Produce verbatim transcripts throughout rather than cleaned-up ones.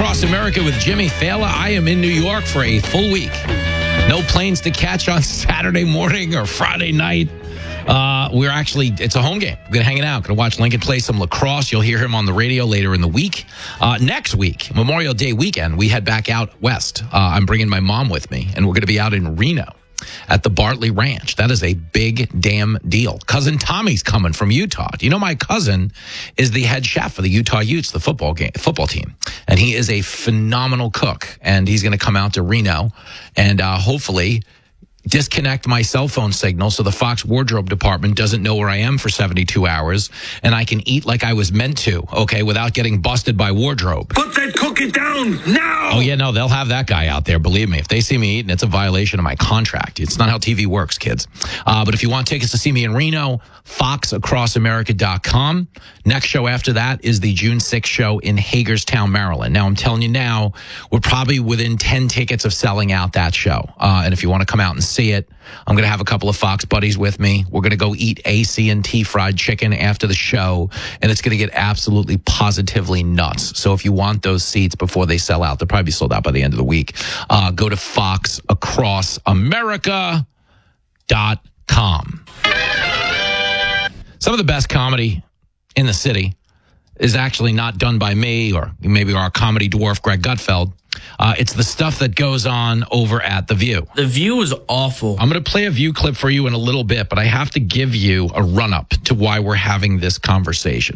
Across America with Jimmy Fallon. I am in New York for a full week. No planes to catch on Saturday morning or Friday night. Uh, we're actually, it's a home game. We're going to hang it out. Going to watch Lincoln play some lacrosse. You'll hear him on the radio later in the week. Uh, next week, Memorial Day weekend, we head back out west. Uh, I'm bringing my mom with me, and we're going to be out in Reno at the Bartley Ranch. That is a big damn deal. Cousin Tommy's coming from Utah. Do you know my cousin is the head chef for the Utah Utes, the football game, football team, and he is a phenomenal cook. And he's going to come out to Reno and uh, hopefully disconnect my cell phone signal so the Fox wardrobe department doesn't know where I am for seventy-two hours, and I can eat like I was meant to, okay, without getting busted by wardrobe. Put that cookie down now! Oh, yeah, no, they'll have that guy out there. Believe me, if they see me eating, it's a violation of my contract. It's not how T V works, kids. Uh, but if you want tickets to see me in Reno, fox across america dot com. Next show after that is the June sixth show in Hagerstown, Maryland. Now, I'm telling you now, we're probably within ten tickets of selling out that show. Uh, and if you want to come out and see it, I'm going to have a couple of Fox buddies with me. We're going to go eat A C and T fried chicken after the show, and it's going to get absolutely positively nuts. So if you want those seats before they sell out, they'll probably be sold out by the end of the week. Uh, go to fox across america dot com. Some of the best comedy in the city is actually not done by me or maybe our comedy dwarf, Greg Gutfeld. Uh, it's the stuff that goes on over at The View. The View is awful. I'm going to play a View clip for you in a little bit, but I have to give you a run-up to why we're having this conversation.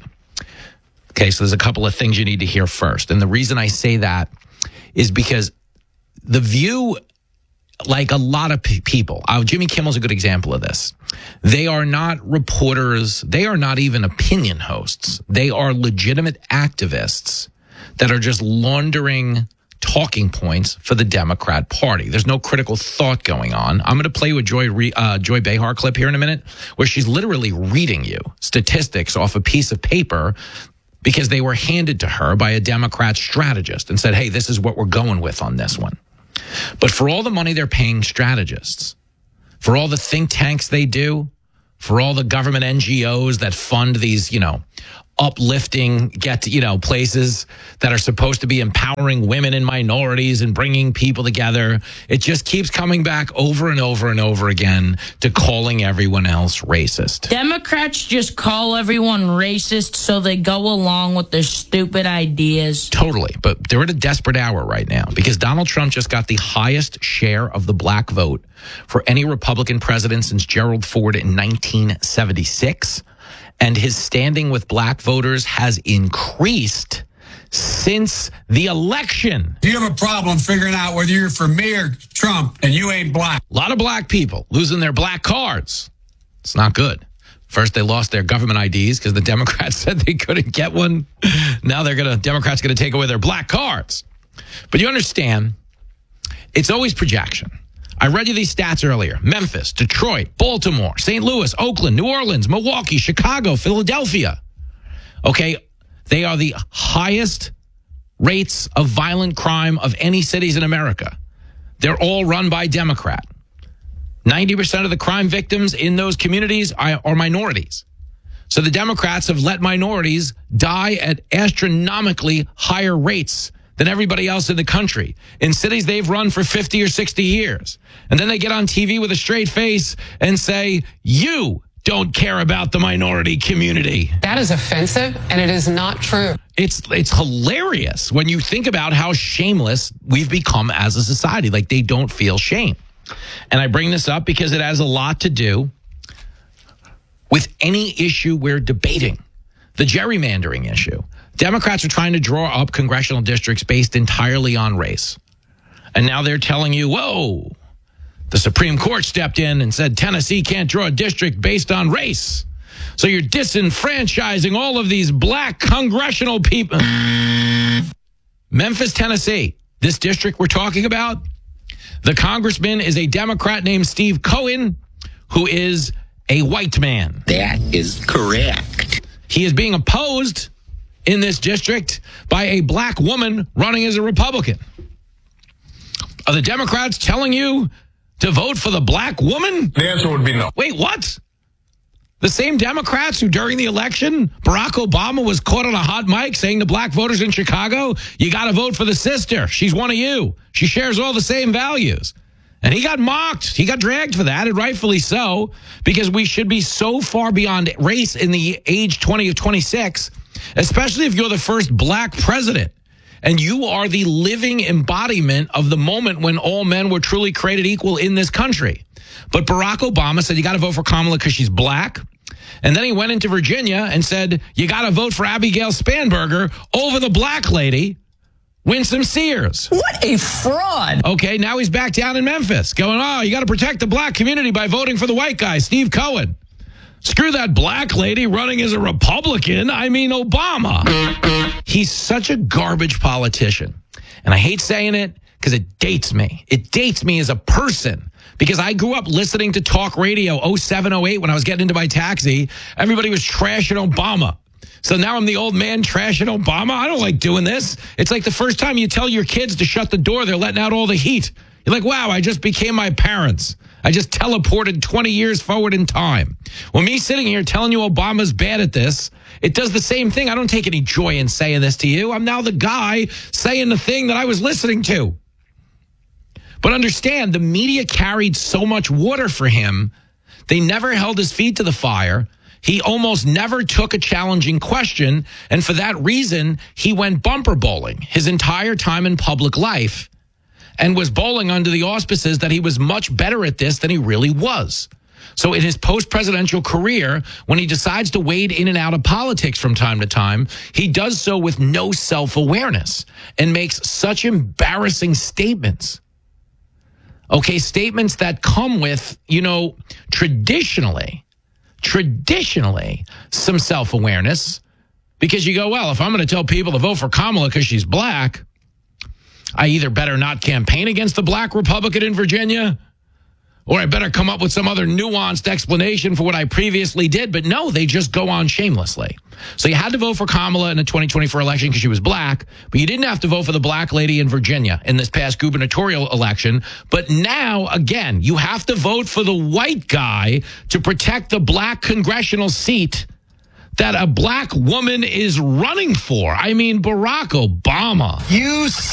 Okay, so there's a couple of things you need to hear first. And the reason I say that is because The View, like a lot of pe- people, uh, Jimmy Kimmel's a good example of this. They are not reporters. They are not even opinion hosts. They are legitimate activists that are just laundering talking points for the Democrat Party. There's no critical thought going on. I'm going to play with Joy uh, Joy Behar clip here in a minute, where she's literally reading you statistics off a piece of paper because they were handed to her by a Democrat strategist and said, hey, this is what we're going with on this one. But for all the money they're paying strategists, for all the think tanks they do, for all the government N G Os that fund these, you know, uplifting, get, you know, places that are supposed to be empowering women and minorities and bringing people together, it just keeps coming back over and over and over again to calling everyone else racist. Democrats just call everyone racist so they go along with their stupid ideas. Totally. But they're at a desperate hour right now because Donald Trump just got the highest share of the black vote for any Republican president since Gerald Ford in nineteen seventy-six. And his standing with black voters has increased since the election. Do you have a problem figuring out whether you're for me or Trump and you ain't black? A lot of black people losing their black cards. It's not good. First, they lost their government I Ds because the Democrats said they couldn't get one. Now they're going to, Democrats going to take away their black cards. But you understand, it's always projection. I read you these stats earlier. Memphis, Detroit, Baltimore, Saint Louis, Oakland, New Orleans, Milwaukee, Chicago, Philadelphia. Okay, they are the highest rates of violent crime of any cities in America. They're all run by Democrat. ninety percent of the crime victims in those communities are, are minorities. So the Democrats have let minorities die at astronomically higher rates than everybody else in the country in cities they've run for fifty or sixty years. And then they get on T V with a straight face and say, you don't care about the minority community. That is offensive, and it is not true. It's it's hilarious when you think about how shameless we've become as a society. Like, they don't feel shame. And I bring this up because it has a lot to do with any issue we're debating. The gerrymandering issue. Democrats are trying to draw up congressional districts based entirely on race. And now they're telling you, whoa, the Supreme Court stepped in and said Tennessee can't draw a district based on race. So you're disenfranchising all of these black congressional people. Memphis, Tennessee, this district we're talking about, the congressman is a Democrat named Steve Cohen, who is a white man. That is correct. He is being opposed in this district by a black woman running as a Republican. Are the Democrats telling you to vote for the black woman? The answer would be no. Wait, what? The same Democrats who during the election, Barack Obama was caught on a hot mic saying to black voters in Chicago, you got to vote for the sister. She's one of you. She shares all the same values. And he got mocked. He got dragged for that, and rightfully so, because we should be so far beyond race in the age twenty of twenty-six, especially if you're the first black president. And you are the living embodiment of the moment when all men were truly created equal in this country. But Barack Obama said, you got to vote for Kamala because she's black. And then he went into Virginia and said, you got to vote for Abigail Spanberger over the black lady, Winsome Sears. What a fraud. Okay, now he's back down in Memphis going, oh, you got to protect the black community by voting for the white guy, Steve Cohen. Screw that black lady running as a Republican. I mean, Obama. He's such a garbage politician. And I hate saying it because it dates me. It dates me as a person because I grew up listening to talk radio oh seven, oh eight when I was getting into my taxi. Everybody was trashing Obama. So now I'm the old man trashing Obama. I don't like doing this. It's like the first time you tell your kids to shut the door, they're letting out all the heat. You're like, wow, I just became my parents. I just teleported twenty years forward in time. Well, me sitting here telling you Obama's bad at this, it does the same thing. I don't take any joy in saying this to you. I'm now the guy saying the thing that I was listening to. But understand, the media carried so much water for him. They never held his feet to the fire. He almost never took a challenging question. And for that reason, he went bumper bowling his entire time in public life and was bowling under the auspices that he was much better at this than he really was. So in his post-presidential career, when he decides to wade in and out of politics from time to time, he does so with no self-awareness and makes such embarrassing statements. Okay, statements that come with, you know, traditionally, traditionally, some self-awareness. Because you go, well, if I'm going to tell people to vote for Kamala because she's black, I either better not campaign against the black Republican in Virginia, or I better come up with some other nuanced explanation for what I previously did. But no, they just go on shamelessly. So you had to vote for Kamala in the twenty twenty-four election because she was black, but you didn't have to vote for the black lady in Virginia in this past gubernatorial election. But now, again, you have to vote for the white guy to protect the black congressional seat that a black woman is running for. I mean, Barack Obama. You